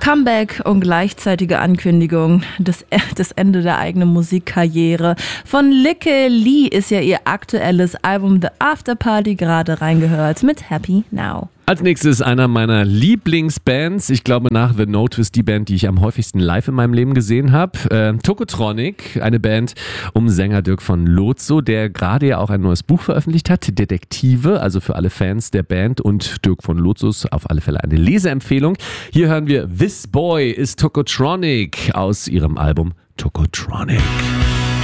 Comeback und gleichzeitige Ankündigung des Ende der eigenen Musikkarriere. Von Lykke Li ist ja ihr aktuelles Album The After Party gerade reingehört mit Happy Now. Als nächstes einer meiner Lieblingsbands. Ich glaube nach The Notice die Band, die ich am häufigsten live in meinem Leben gesehen habe. Tokotronic, eine Band um Sänger Dirk von Lozo, der gerade ja auch ein neues Buch veröffentlicht hat. Detektive, also für alle Fans der Band und Dirk von Lozos auf alle Fälle eine Leseempfehlung. Hier hören wir This Boy is Tokotronic aus ihrem Album Tokotronic.